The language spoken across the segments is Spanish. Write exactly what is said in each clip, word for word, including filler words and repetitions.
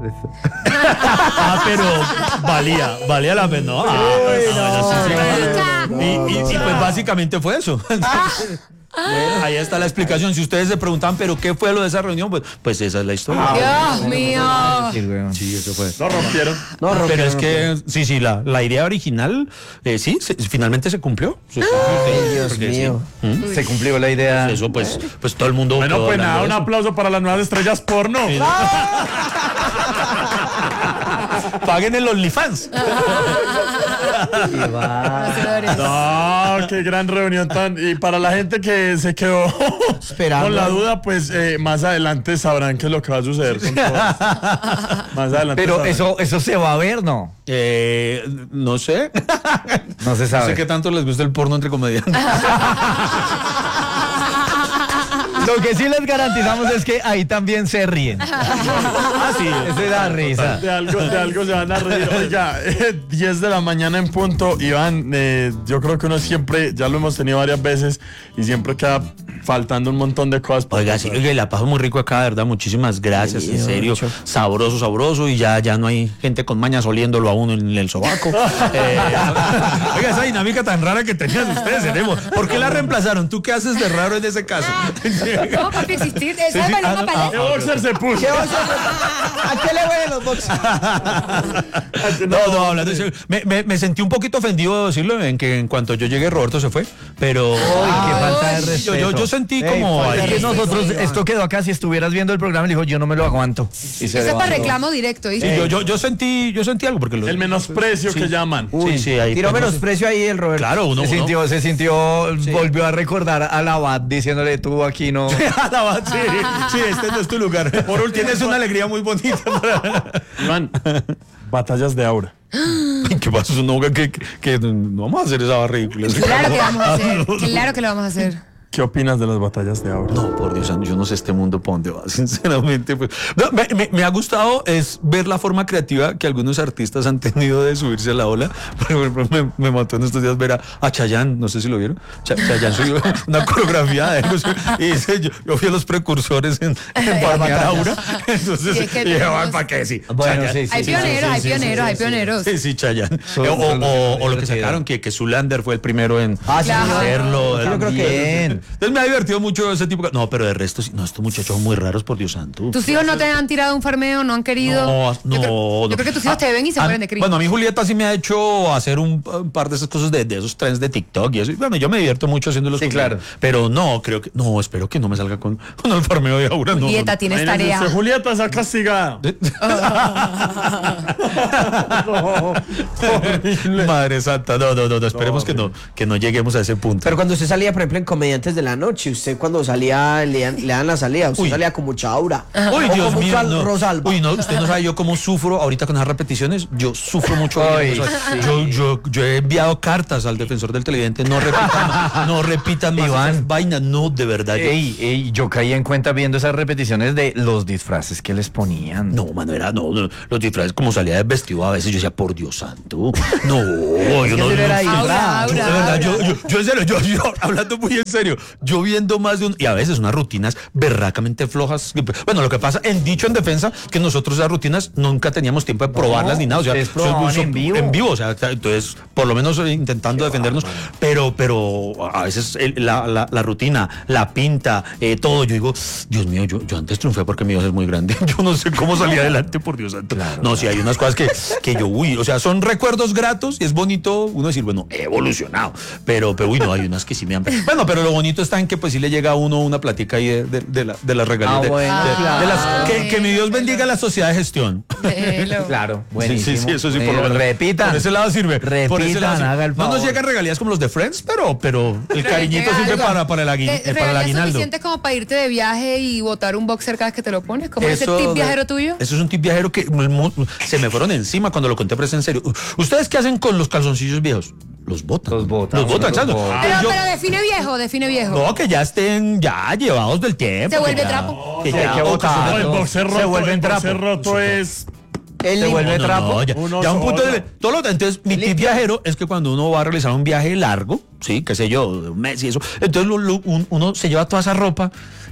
Ah, pero valía, valía la pena. ¿No? Ah, Uy, no, no, sí, sí. no, Y, y, y pues básicamente fue eso. Bueno, ahí está la explicación. Si ustedes se preguntan, ¿pero qué fue lo de esa reunión? Pues, pues esa es la historia. Dios mío. Sí, eso fue. No rompieron. No, rompieron, Pero es que, rompieron. sí, sí, la, la idea original, eh, sí, se- finalmente se cumplió. Sí, sí, Ay, Dios porque sí. mío. ¿Mm? Se cumplió la idea. Eso, pues, pues todo el mundo. Bueno, quedó pues nada, hablando un de aplauso para las nuevas estrellas porno. eso. Paguen el OnlyFans. No, qué gran reunión tan. Y para la gente que se quedó Esperando. con la duda, pues eh, más adelante sabrán qué es lo que va a suceder con todos. Más adelante. Pero sabrán. eso, eso se va a ver, ¿no? Eh, no sé. No se No sabe. sé qué tanto les gusta el porno entre comediantes. Lo que sí les garantizamos es que ahí también se ríen. Ah, sí. Eso da risa. De algo, de algo se van a reír. Oiga, eh, diez de la mañana en punto. Iván, eh, yo creo que uno siempre, ya lo hemos tenido varias veces y siempre queda faltando un montón de cosas. por Oiga, sí, contar. oiga, y la paso muy rico acá, de verdad. Muchísimas gracias, en serio. Sabroso, sabroso. Y ya, ya no hay gente con mañas oliéndolo a uno en el sobaco. Eh, oiga, esa dinámica tan rara que tenían ustedes, tenemos. ¿Por qué la reemplazaron? ¿Tú qué haces de raro en ese caso? ¿Cómo papi existir? Esa Sí, es sí, María ah, no, Magdalena. ¿Qué boxer se puso? ¿Qué vas a hacer? ¿A qué le huelen los boxes? No, no, hablando en serio. Me, me, me sentí un poquito ofendido de decirlo, en que en cuanto yo llegué, Roberto se fue. Pero. Uy, qué falta de Yo, respeto. yo, yo sentí Ey, como. falta de ahí- Es que nosotros, esto quedó acá, si estuvieras viendo el programa, le dijo, yo no me lo aguanto. Y se Eso es para levantó. reclamo directo, Sí, ¿viste? yo, yo, yo sentí, yo sentí algo porque lo, El menosprecio que llaman. sí, sí, ahí Tiró pues, no sé. menosprecio ahí el Roberto. Claro, uno, Se uno- sintió, se sintió, volvió a recordar a la Abad diciéndole, tú aquí no. Alaba, sí, sí, este no es tu lugar. Por último, tienes una alegría muy bonita. Iván, batallas de aura. ¿Qué pasa? No, que, que, que no vamos a hacer esa ridícula. Claro que vamos a hacer. Claro que lo vamos a hacer. ¿Qué opinas de las batallas de aura? No, por Dios, yo no sé este mundo para dónde va, sinceramente. Pues. No, me, me- me ha gustado es ver la forma creativa que algunos artistas han tenido de subirse a la ola. Por ejemplo, me, me mató en estos días ver a, a Chayanne, no sé si lo vieron. Ch- Chayanne subió una coreografía de ellos y dice, yo, yo fui a los precursores en, en Barnear Aura. Entonces, Y es que y dije, tenemos- "Ay, ¿para qué? Sí, Bueno, Chayanne". sí, sí, Hay sí, pioneros, hay pioneros, hay pioneros. Sí, sí, Chayanne. Son- O, son- o- o lo que divertido. sacaron, que, que Zulander fue el primero en Ah, sí, Claro. hacerlo. Yo creo que- Bien. Entonces me ha divertido mucho ese tipo de... No, pero de resto, sí- no, estos muchachos son muy raros, por Dios santo. ¿Tus hijos no te han tirado un farmeo, no han querido? No, Yo no, creo, no. yo creo que tus hijos te ven y se Ah, mueren de cringe. Bueno, a mí Julieta sí me ha hecho hacer un, un par de esas cosas de, de esos trends de TikTok y eso. Y bueno, yo me divierto mucho haciéndolos. Sí, con claro. ella. Pero no, creo que... No, espero que no me salga con, con el farmeo de Aura. No, Julieta, no. tienes Imagínense tarea. usted, Julieta está castigada. Madre santa, no, no, no, no, esperemos que no, que no lleguemos a ese punto. Pero cuando usted salía, por ejemplo, en Comediantes de la Noche, usted cuando salía, le, dan- le dan la salida, usted Uy. salía con mucha aura. Uy, O Dios con mío, mucha no. Rosalba. Uy, no, usted no sabe yo cómo sufro ahorita con esas repeticiones. Yo sufro mucho. Ay, viendo eso. yo, yo, yo he enviado cartas al defensor del televidente. No repitan, no repitan más Iván. esas vainas. No, de verdad. yo- Ey, ey, yo caí en cuenta viendo esas repeticiones de los disfraces que les ponían. No, mano, era, no, no, los disfraces como salía de vestido a veces, yo decía, por Dios santo, no, yo no, eso no era no, disfraz. yo, de Aura, verdad, aura. yo, yo, yo en serio, yo, yo, hablando muy en serio, yo viendo más de un, y a veces unas rutinas berracamente flojas, bueno, lo que pasa, en dicho en defensa, que nosotros esas rutinas nunca teníamos tiempo de probarlas ni nada, o sea, ustedes probaban son- son- en vivo. en vivo, o sea, entonces, por lo menos eh, intentando defendernos, pero, pero a veces el- la, la, la rutina, la pinta, eh, todo, yo digo, Dios mío, yo, yo antes triunfé porque mi Dios es muy grande, yo no sé cómo salir adelante, por Dios santo. No, sí, hay unas cosas que, que yo, uy, o sea, son recuerdos gratos y es bonito uno decir, bueno, he evolucionado, pero, pero, uy, no, hay unas que sí me han... Bueno, pero lo bonito está en que pues sí le llega a uno una platica ahí de, de, de, la, de las regalías, Ah, de- bueno, de, claro. de las, que, que mi Dios bendiga la sociedad de gestión. Velo. Claro, Sí, buenísimo. sí, sí, eso sí, por lo Eh, menos. Repitan. Por ese lado sirve. por ese Repitan, lado sirve. haga el No nos favor. llegan regalías como los de Friends, pero, pero el cariñito Llega sirve algo. para, para el, agui- ¿Te- eh, para el regalías aguinaldo. suficientes como para irte de viaje y botar un boxer cada vez que te lo pones? ¿Como ese Eso tip de- viajero tuyo? Eso es un tip viajero que mu- mu- se me fueron encima cuando lo conté, pero es en serio. ¿Ustedes qué hacen con los calzoncillos viejos? Los botan. Los botan. Los botan, Los exacto. botan. Pero, Yo- pero define viejo, define viejo. no, que ya estén ya llevados del tiempo. Se vuelve que ya- trapo. Que Sí, ya, hay que o botar. No, el no, boxer se roto, vuelven el boxer trapo. roto es... El Se lim- vuelve No, no, trapo. no, ya, Uno ya un punto solo. de todo lo entonces mi tip viajero es que cuando uno va a realizar un viaje largo, sí, qué sé yo, de un mes y eso, entonces lo- lo- un- uno se lleva toda esa ropa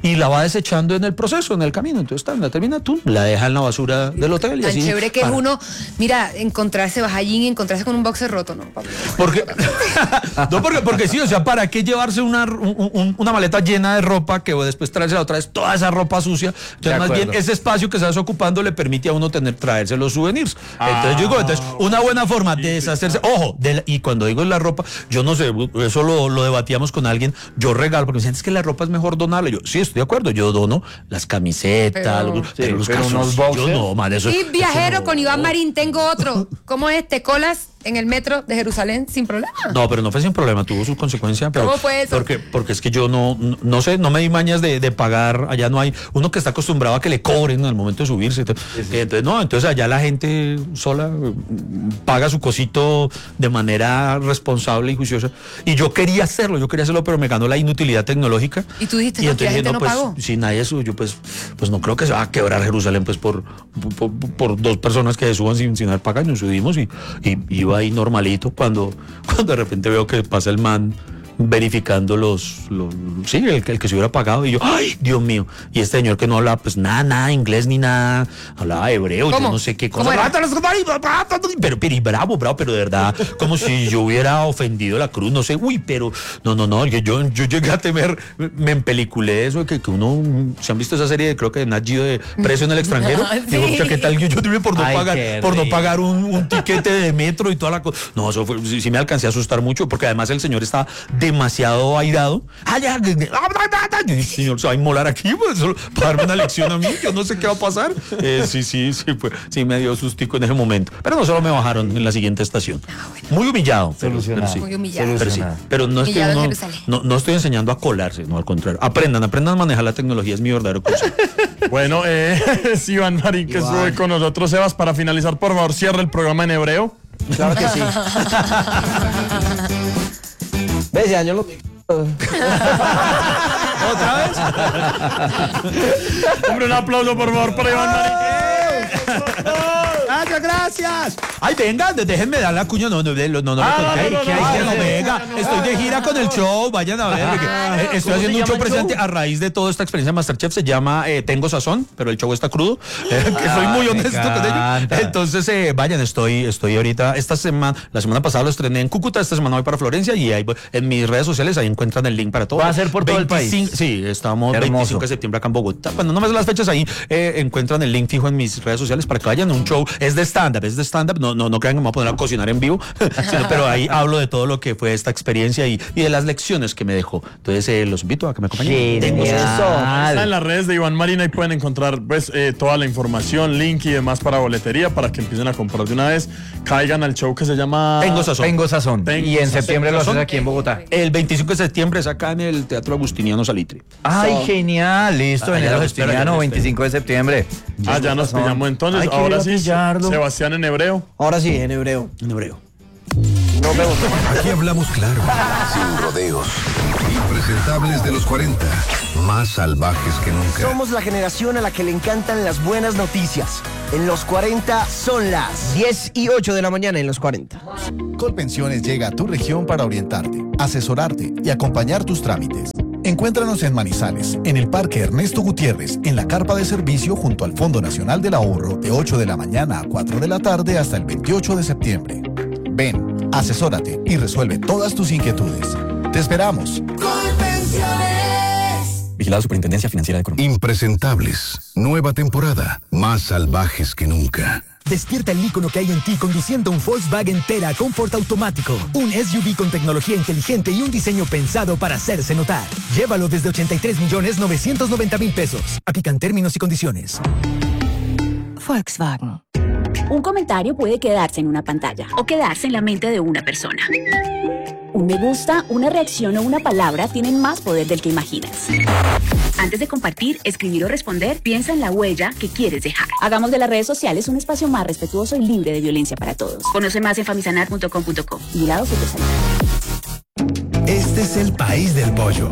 y la va desechando en el proceso, en el camino. Entonces la termina tú, la deja en la basura del hotel. Y Tan así, chévere que para. es uno, mira, encontrarse, vas allí y encontrarse con un boxer roto, ¿no? Porque, no, porque, porque sí, o sea, ¿para qué llevarse una, un, un, una maleta llena de ropa que después traerse otra vez toda esa ropa sucia? Entonces, más bien, ese espacio que estás ocupando le permite a uno tener, traerse los souvenirs. Ah, entonces, yo digo, entonces, una buena forma de deshacerse, ojo, de la, y cuando digo la ropa, yo no sé, eso lo, lo debatíamos con alguien, yo regalo, porque me dicen, es que la ropa es mejor donarla. Yo, sí, estoy de acuerdo, yo dono las camisetas, pero, los, sí, pero los pero calzones, unos yo no, man, eso, Y viajero eso no. con Iván Marín, tengo otro. ¿Cómo es? ¿Te colas en el metro de Jerusalén sin problema? No, pero no fue sin problema, tuvo su consecuencia. Pero, ¿Cómo fue eso? Porque, porque es que yo no, no, no sé, no me di mañas de, de pagar, allá no hay, uno que está acostumbrado a que le cobren al momento de subirse. Entonces, sí, sí. entonces no, entonces allá la gente sola paga su cosito de manera responsable y juiciosa. Y yo quería hacerlo, yo quería hacerlo, pero me ganó la inutilidad tecnológica. Y tú dijiste, y no, que la gente no pues, pagó. Si nadie sube, yo pues, pues no creo que se va a quebrar Jerusalén pues por, por, por dos personas que suban sin, sin haber pagado. Nos subimos y, y iba ahí normalito cuando, cuando de repente veo que pasa el man verificando los, los sí, el, el que se hubiera pagado y yo, ay, Dios mío, y este señor que no hablaba pues nada, nada inglés ni nada, hablaba hebreo, ¿Cómo? yo no sé qué cosa, ¿Cómo era? pero, pero y bravo, bravo, pero de verdad, como si yo hubiera ofendido la cruz, no sé, uy, pero no, no, no, yo, yo, yo llegué a temer, me empeliculé eso, que, que uno, se han visto esa serie de, creo que de Nat Geo de Preso en el extranjero, Sí. digo, pucha, ¿qué tal? Yo, yo tuve por no Ay, pagar, qué por no rico. pagar un, un tiquete de metro y toda la cosa, no, eso fue, sí, sí me alcancé a asustar mucho, porque además el señor estaba demasiado airado. Ay, ya, el señor se va a inmolar aquí pues, solo para darme una lección a mí. Yo no sé qué va a pasar. Eh, sí, sí, sí, pues, sí me dio sustico en ese momento. Pero no solo me bajaron en la siguiente estación. Muy humillado. Pero, pero sí. Muy humillado. Pero, sí, pero no, es que Humillado en uno, Jerusalén. no, no estoy enseñando a colarse, no, al contrario. Aprendan, aprendan a manejar la tecnología, es mi verdadero curso. Bueno, eh, es Iván Marín que Iván. sube con nosotros. Sebas, para finalizar, por favor, cierra el programa en hebreo. Claro que sí. ¿Ves? Ese año lo... ¿Otra vez? Hombre, un aplauso, por favor, para Iván Marín. Gracias, gracias. Ay, venga, déjenme dar la cuña. No, no, no, no, no, Ah, me conté. no, no, ¿Qué no, hay? no, No, no, venga, no, no, estoy de no, gira con el show. Vayan a ver. porque, eh, estoy ¿cómo haciendo se un show llama el presente show? a raíz de toda esta experiencia Masterchef. Se llama eh, Tengo Sazón, pero el show está crudo. Eh, que soy muy Ah, me honesto con ello. encanta. Entonces, eh, vayan, estoy, estoy ahorita. Esta semana, la semana pasada lo estrené en Cúcuta. Esta semana voy para Florencia y ahí voy, en mis redes sociales ahí encuentran el link para todo. ¿Va a ser por todo el veinticinco país? Sí, estamos Hermoso. veinticinco de septiembre acá en Bogotá. Cuando no me sé las fechas ahí, eh, encuentran el link fijo en mis redes sociales para que vayan a un show. Es de stand-up, es de stand-up. No, no, no crean que me voy a poner a cocinar en vivo, sino, pero ahí hablo de todo lo que fue esta experiencia y, y de las lecciones que me dejó. Entonces, eh, los invito a que me acompañen. Tengo Sazón. Está en las redes de Iván Marín, ahí pueden encontrar pues eh, toda la información, link y demás para boletería, para que empiecen a comprar de una vez. Caigan al show que se llama Tengo Sazón. Tengo sazón. Tengo y en sazón. septiembre lo haces Sazón. aquí en Bogotá. El veinticinco de septiembre es acá en el Teatro Agustiniano Salitre. Ay, genial. Listo, Ah, en ya el los espero, ya Agustiniano, los veinticinco de septiembre. Ah, ya nos Sazón. pillamos entonces. Ay, qué Ahora bueno sí, pillarlo. Sebastián en hebreo. Ahora sí, en hebreo. En hebreo. Nos vemos. Aquí hablamos claro, sin rodeos. Impresentables de los cuarenta, más salvajes que nunca. Somos la generación a la que le encantan las buenas noticias. En los cuarenta son las diez y ocho de la mañana en los cuarenta. Colpensiones llega a tu región para orientarte, asesorarte y acompañar tus trámites. Encuéntranos en Manizales, en el Parque Ernesto Gutiérrez, en la carpa de servicio junto al Fondo Nacional del Ahorro, de ocho de la mañana a cuatro de la tarde hasta el veintiocho de septiembre. Ven, asesórate y resuelve todas tus inquietudes. ¡Te esperamos! Vigilado Superintendencia Financiera de Colombia. Impresentables, nueva temporada, más salvajes que nunca. Despierta el ícono que hay en ti conduciendo un Volkswagen Tera Comfort automático. Un S U V con tecnología inteligente y un diseño pensado para hacerse notar. Llévalo desde ochenta y tres millones novecientos noventa mil pesos. Aplican términos y condiciones. Volkswagen. Un comentario puede quedarse en una pantalla o quedarse en la mente de una persona. Un me gusta, una reacción o una palabra tienen más poder del que imaginas. Antes de compartir, escribir o responder, piensa en la huella que quieres dejar. Hagamos de las redes sociales un espacio más respetuoso y libre de violencia para todos. Conoce más en famisanar punto com punto co. Vigilado Supersalud. Este es el país del pollo.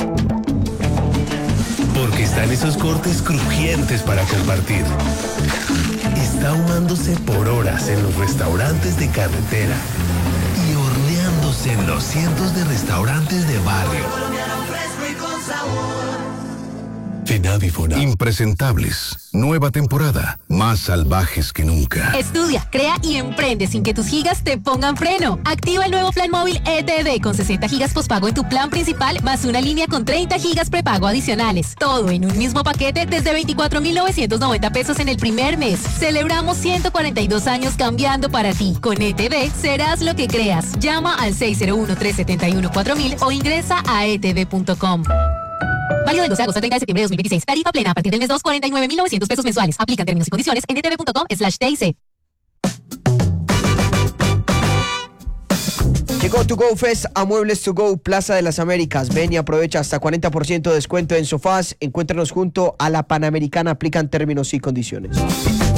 Porque están esos cortes crujientes para compartir. Está ahumándose por horas en los restaurantes de carretera y horneándose en los cientos de restaurantes de barrio. de Navifona. Impresentables. Nueva temporada. Más salvajes que nunca. Estudia, crea y emprende sin que tus gigas te pongan freno. Activa el nuevo plan móvil E T V con sesenta gigas pospago en tu plan principal más una línea con treinta gigas prepago adicionales. Todo en un mismo paquete desde veinticuatro mil novecientos noventa pesos en el primer mes. Celebramos ciento cuarenta y dos años cambiando para ti. Con E T V serás lo que creas. Llama al seis cero uno, tres siete uno, cuatro mil o ingresa a e t v punto com. Válido del doce de agosto al treinta de septiembre de dos mil veintiséis. Tarifa plena a partir del mes dos, cuarenta y nueve mil novecientos pesos mensuales. Aplican términos y condiciones en e t v punto com slash t i c. Llegó To Go Fest a Muebles To Go Plaza de las Américas. Ven y aprovecha hasta cuarenta por ciento de descuento en sofás. Encuéntranos junto a la Panamericana. Aplican términos y condiciones.